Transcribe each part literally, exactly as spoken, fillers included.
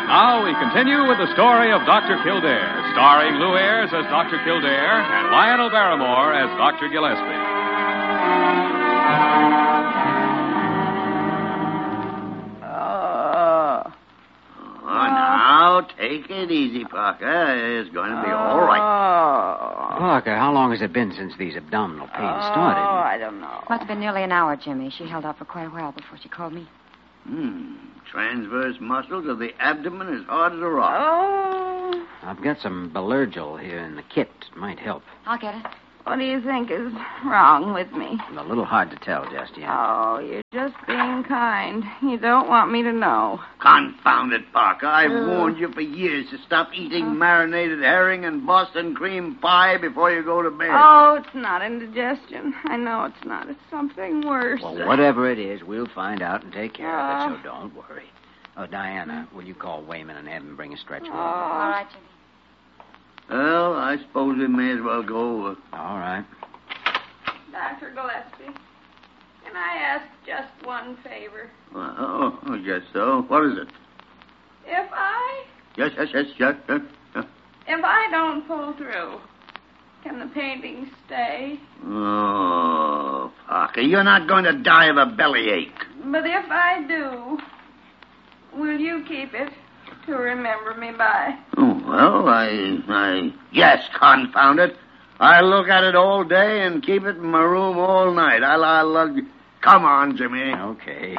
Now we continue with the story of Doctor Kildare, starring Lou Ayres as Doctor Kildare and Lionel Barrymore as Doctor Gillespie. Oh. Oh, now, take it easy, Parker. It's going to be all right. Oh. Parker, how long has it been since these abdominal pains started? Oh, I don't know. Must have been nearly an hour, Jimmy. She held out for quite a while before she called me. Hmm. Transverse muscles of the abdomen as hard as a rock. Oh. I've got some Belergil here in the kit. It might help. I'll get it. What do you think is wrong with me? A little hard to tell just yet. Oh, you're just being kind. You don't want me to know. Confound it, Parker. I've uh, warned you for years to stop eating uh, marinated herring and Boston cream pie before you go to bed. Oh, it's not indigestion. I know it's not. It's something worse. Well, whatever it is, we'll find out and take care uh, of it, so don't worry. Oh, Diana, will you call Wayman and have him bring a stretcher? Oh. All right, Jimmy. Well, I suppose we may as well go. All right. Doctor Gillespie, can I ask just one favor? Uh, oh, I guess so. What is it? If I... Yes, yes, yes, yes. yes, yes. If I don't pull through, can the painting stay? Oh, Parker, you're not going to die of a bellyache. But if I do, will you keep it to remember me by? Oh, well, I, I, yes, confound it. I look at it all day and keep it in my room all night. I'll, I'll, I'll come on, Jimmy. Okay.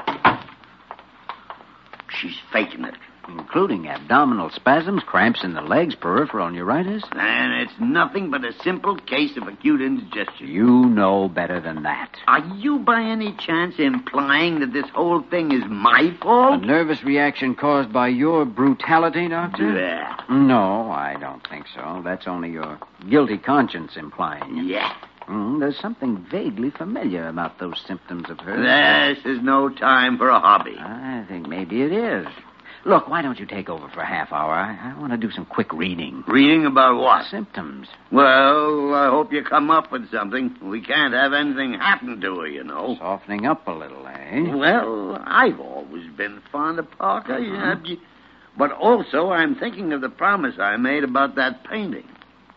She's faking it. Including abdominal spasms, cramps in the legs, peripheral neuritis. And it's nothing but a simple case of acute indigestion. You know better than that. Are you by any chance implying that this whole thing is my fault? A nervous reaction caused by your brutality, Doctor? Yeah. No, I don't think so. That's only your guilty conscience implying it. Yeah. Mm, there's something vaguely familiar about those symptoms of hers. This is no time for a hobby. I think maybe it is. Look, why don't you take over for a half hour? I, I want to do some quick reading. Reading about what? Symptoms. Well, I hope you come up with something. We can't have anything happen to her, you know. Softening up a little, eh? Well, I've always been fond of Parker. Uh-huh. Yeah, but also I'm thinking of the promise I made about that painting.